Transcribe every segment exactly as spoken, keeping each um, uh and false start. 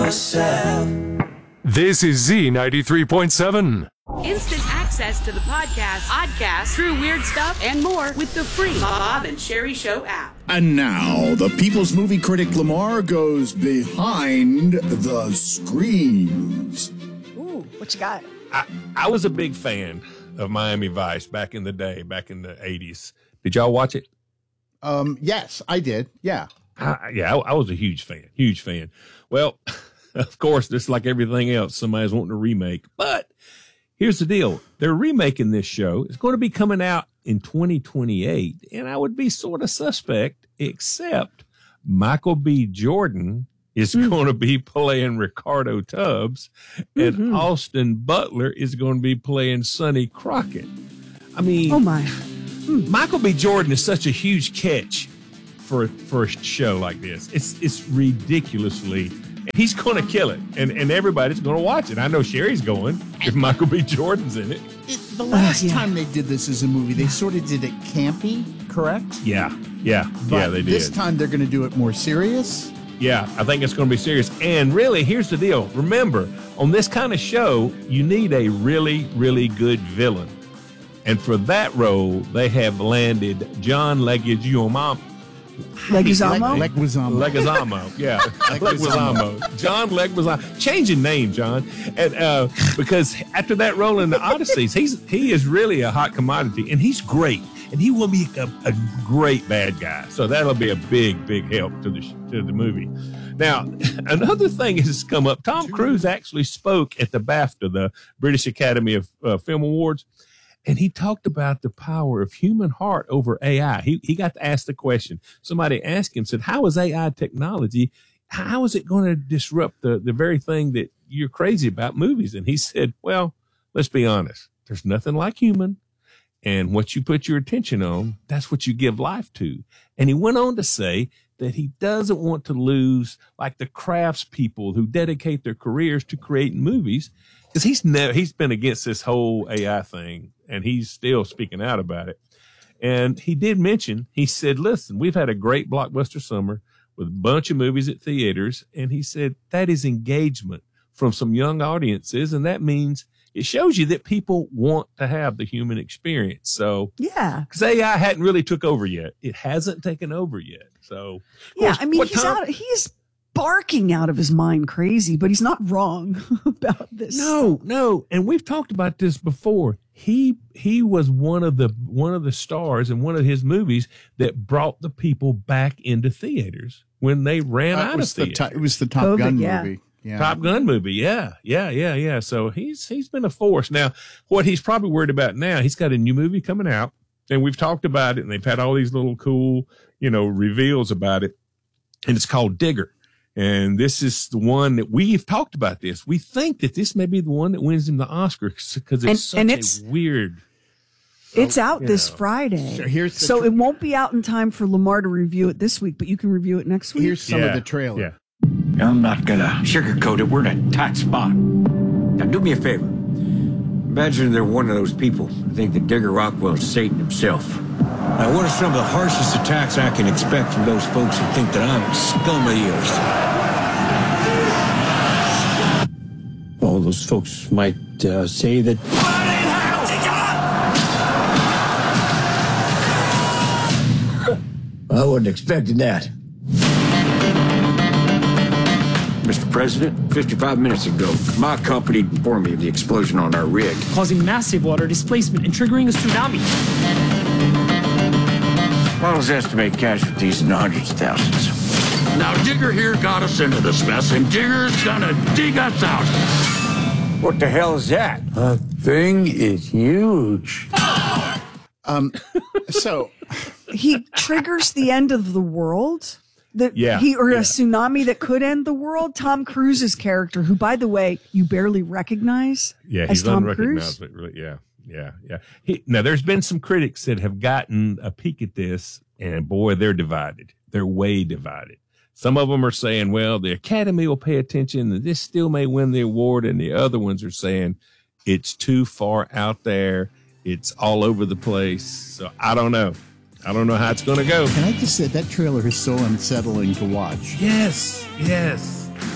yourself. This is Z ninety-three point seven. Instant access to the podcast, podcast, true weird stuff, and more with the free Bob and Sherry Show app. And now, the People's Movie Critic Lamar goes behind the screens. Ooh, what you got? I, I was a big fan of Miami Vice back in the day, back in the eighties. Did y'all watch it? Um, yes, I did. Yeah. I, yeah, I, I was a huge fan, huge fan. Well, of course, just like everything else, somebody's wanting to remake. But here's the deal. They're remaking this show. It's going to be coming out in twenty twenty-eight, and I would be sort of suspect, except Michael B. Jordan is mm. going to be playing Ricardo Tubbs, and mm-hmm. Austin Butler is going to be playing Sonny Crockett. I mean, oh my. Mm. Michael B. Jordan is such a huge catch for, for a show like this. It's it's ridiculously... He's going to kill it, and, and everybody's going to watch it. I know Sherry's going if Michael B. Jordan's in it. it the last uh, yeah. time they did this as a movie, they sort of did it campy, correct? Yeah, yeah, but yeah, they did. This time they're going to do it more serious? Yeah, I think it's going to be serious. And really, here's the deal. Remember, on this kind of show, you need a really, really good villain. And for that role, they have landed John Leguizamo. Leguizamo? Leguizamo. Leguizamo, yeah. Leguizamo. John Leguizamo. Changing name, John. And uh, because after that role in the Odysseys, he's he is really a hot commodity, and he's great. And he will be a, a great bad guy. So that'll be a big, big help to the to the movie. Now, another thing has come up. Tom Cruise actually spoke at the BAFTA, the British Academy of uh, Film Awards. And he talked about the power of human heart over A I. He he got to ask the question. Somebody asked him, said, how is A I technology, how is it going to disrupt the, the very thing that you're crazy about, movies? And he said, well, let's be honest. There's nothing like human. And what you put your attention on, that's what you give life to. And he went on to say that he doesn't want to lose like the crafts people who dedicate their careers to creating movies, because he's never, he's been against this whole A I thing, and he's still speaking out about it. And he did mention, he said, listen, we've had a great blockbuster summer with a bunch of movies at theaters. And he said, that is engagement from some young audiences. And that means it shows you that people want to have the human experience. So, yeah, because A I hadn't really took over yet. It hasn't taken over yet. So, yeah, course, I mean, he's Tom- out, he's barking out of his mind crazy, but he's not wrong about this. No, no. And we've talked about this before. He, he was one of the, one of the stars in one of his movies that brought the people back into theaters when they ran uh, out of theaters. The t- it was the Top COVID, Gun yeah. movie. Yeah. Top Gun movie. Yeah. Yeah. Yeah. Yeah. So he's, he's been a force. Now, what he's probably worried about now, he's got a new movie coming out, and we've talked about it, and they've had all these little cool, you know, reveals about it. And it's called Digger. And this is the one that we've talked about this. We think that this may be the one that wins him the Oscar because it's and, such and a it's, weird. It's out you this know. Friday. So, here's the so tra- it won't be out in time for Lamar to review it this week, but you can review it next week. Here's some yeah. of the trailer. Yeah. I'm not gonna sugarcoat it. We're in a tight spot. Now do me a favor. Imagine they're one of those people who think that Digger Rockwell is Satan himself. Now, what are some of the harshest attacks I can expect from those folks who think that I'm scum of the earth? All those folks might uh, say that... I wasn't expecting that. Mister President, fifty-five minutes ago, my company informed me of the explosion on our rig, causing massive water displacement and triggering a tsunami. Models estimate casualties in the hundreds of thousands. Now, Digger here got us into this mess, and Digger's gonna dig us out. What the hell is that? That thing is huge. Um, so... He triggers the end of the world. That yeah, he or a yeah. tsunami that could end the world. Tom Cruise's character, who, by the way, you barely recognize. Yeah, as he's Tom unrecognizable. Really, yeah, yeah, yeah. He, now, there's been some critics that have gotten a peek at this, and boy, they're divided. They're way divided. Some of them are saying, well, the Academy will pay attention, and this still may win the award, and the other ones are saying it's too far out there. It's all over the place. So I don't know. I don't know how it's going to go. Can I just say that trailer is so unsettling to watch? Yes, yes.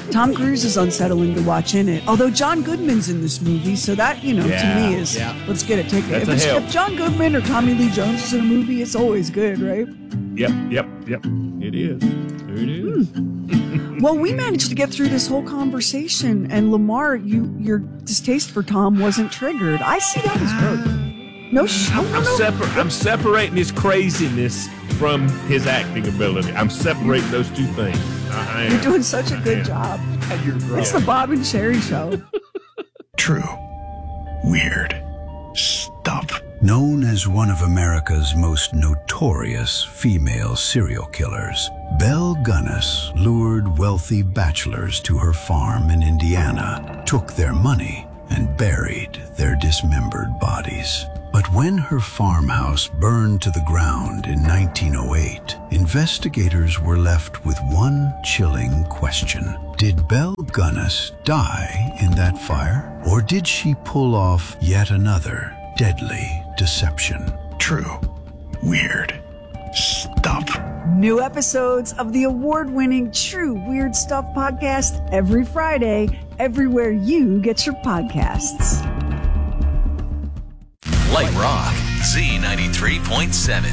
Tom Cruise is unsettling to watch in it. Although John Goodman's in this movie, so that, you know, Yeah, to me is, yeah. let's get it taken. That's If, a it's, help. if John Goodman or Tommy Lee Jones is in a movie, it's always good, right? Yep, yep, yep. It is. There it is. Well, we managed to get through this whole conversation, and Lamar, you your distaste for Tom wasn't triggered. I see that as good. No, sh- no, no, I'm, no. separ- I'm separating his craziness from his acting ability. I'm separating those two things. I am. You're doing such a I good am. job. You're right. It's the Bob and Sherry Show. True. Weird. Stuff. Known as one of America's most notorious female serial killers, Belle Gunness lured wealthy bachelors to her farm in Indiana, took their money, and buried their dismembered bodies. But when her farmhouse burned to the ground in nineteen oh eight, investigators were left with one chilling question. Did Belle Gunness die in that fire? Or did she pull off yet another deadly deception? True. Weird. Stuff. New episodes of the award-winning True Weird Stuff podcast every Friday, everywhere you get your podcasts. Light Rock, Z ninety-three point seven.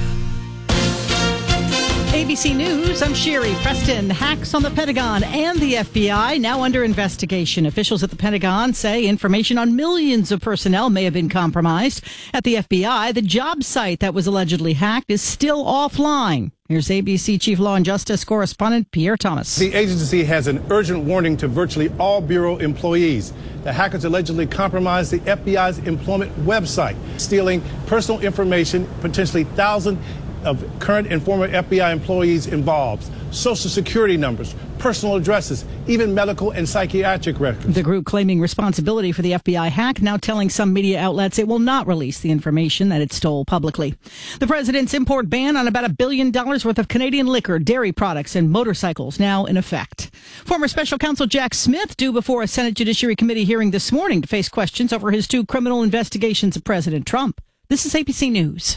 A B C News, I'm Sherry Preston. Hacks on the Pentagon and the F B I now under investigation. Officials at the Pentagon say information on millions of personnel may have been compromised. At the F B I, the job site that was allegedly hacked is still offline. Here's A B C Chief Law and Justice correspondent Pierre Thomas. The agency has an urgent warning to virtually all Bureau employees. The hackers allegedly compromised the F B I's employment website, stealing personal information, potentially thousands of current and former F B I employees involved, social security numbers, personal addresses, even medical and psychiatric records. The group claiming responsibility for the F B I hack now telling some media outlets it will not release the information that it stole publicly. The president's import ban on about a billion dollars worth of Canadian liquor, dairy products, and motorcycles now in effect. Former special counsel Jack Smith due before a Senate Judiciary Committee hearing this morning to face questions over his two criminal investigations of President Trump. This is A B C News.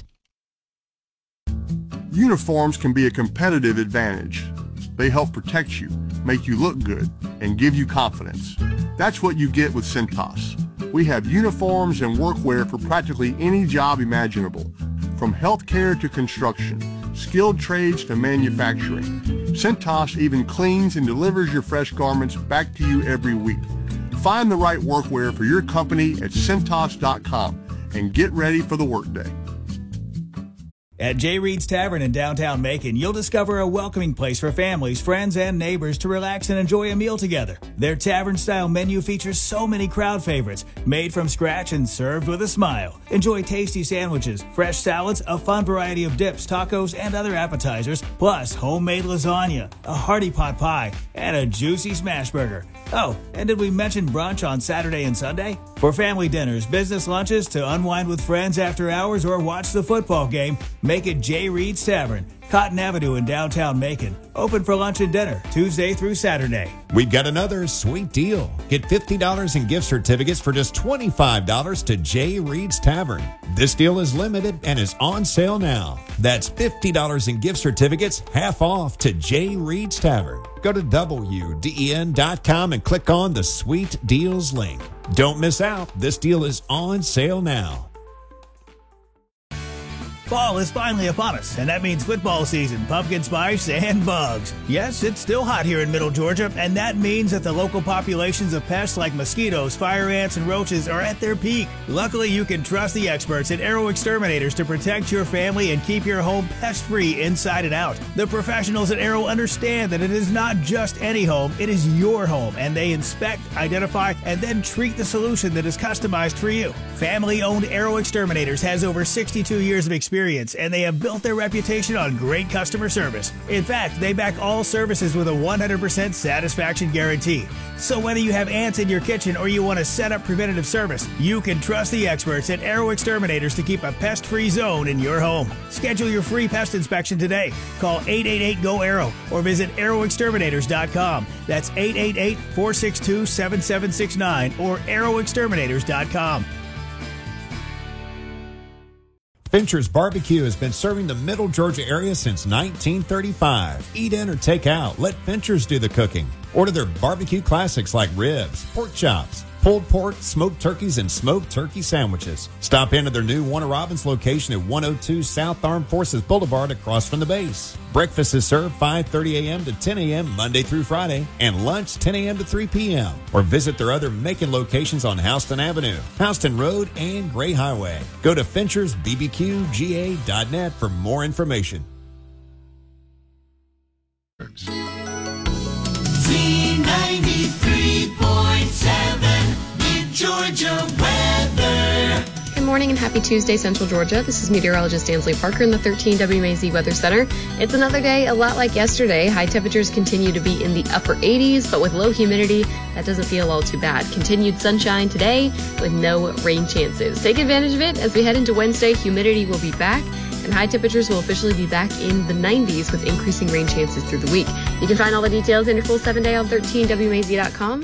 Uniforms can be a competitive advantage. They help protect you, make you look good, and give you confidence. That's what you get with Cintas. We have uniforms and workwear for practically any job imaginable, from healthcare to construction, skilled trades to manufacturing. Cintas even cleans and delivers your fresh garments back to you every week. Find the right workwear for your company at Cintas dot com and get ready for the workday. At J. Reed's Tavern in downtown Macon, you'll discover a welcoming place for families, friends, and neighbors to relax and enjoy a meal together. Their tavern-style menu features so many crowd favorites, made from scratch and served with a smile. Enjoy tasty sandwiches, fresh salads, a fun variety of dips, tacos, and other appetizers, plus homemade lasagna, a hearty pot pie, and a juicy smash burger. Oh, and did we mention brunch on Saturday and Sunday? For family dinners, business lunches, to unwind with friends after hours, or watch the football game, make it J. Reed's Tavern, Cotton Avenue in downtown Macon. Open for lunch and dinner, Tuesday through Saturday. We've got another sweet deal. Get fifty dollars in gift certificates for just twenty-five dollars to J. Reed's Tavern. This deal is limited and is on sale now. That's fifty dollars in gift certificates, half off to J. Reed's Tavern. Go to W D E N dot com and click on the Sweet Deals link. Don't miss out. This deal is on sale now. Fall is finally upon us, and that means football season, pumpkin spice, and bugs. Yes, it's still hot here in Middle Georgia, and that means that the local populations of pests like mosquitoes, fire ants, and roaches are at their peak. Luckily, you can trust the experts at Arrow Exterminators to protect your family and keep your home pest-free inside and out. The professionals at Arrow understand that it is not just any home, it is your home, and they inspect, identify, and then treat the solution that is customized for you. Family-owned Arrow Exterminators has over sixty-two years of experience, and they have built their reputation on great customer service. In fact, they back all services with a one hundred percent satisfaction guarantee. So whether you have ants in your kitchen or you want to set up preventative service, you can trust the experts at Arrow Exterminators to keep a pest-free zone in your home. Schedule your free pest inspection today. Call eight eight eight, G O, ARROW or visit arrow exterminators dot com. That's eight eight eight, four six two, seven seven six nine or arrow exterminators dot com. Fincher's Barbecue has been serving the Middle Georgia area since nineteen thirty-five. Eat in or take out. Let Fincher's do the cooking. Order their barbecue classics like ribs, pork chops, pulled pork, smoked turkeys, and smoked turkey sandwiches. Stop into their new Warner Robins location at one oh two South Armed Forces Boulevard across from the base. Breakfast is served five thirty a.m. to ten a.m. Monday through Friday, and lunch ten a.m. to three p.m. Or visit their other Macon locations on Houston Avenue, Houston Road, and Gray Highway. Go to Finchers B B Q G A dot net for more information. Z ninety-three point seven, Mid-Georgia weather. Good morning and happy Tuesday, Central Georgia. This is meteorologist Ansley Parker in the thirteen W M A Z Weather Center. It's another day, a lot like yesterday. High temperatures continue to be in the upper eighties, but with low humidity, that doesn't feel all too bad. Continued sunshine today with no rain chances. Take advantage of it as we head into Wednesday. Humidity will be back, and high temperatures will officially be back in the nineties with increasing rain chances through the week. You can find all the details in your full seven day on thirteen W M A Z dot com.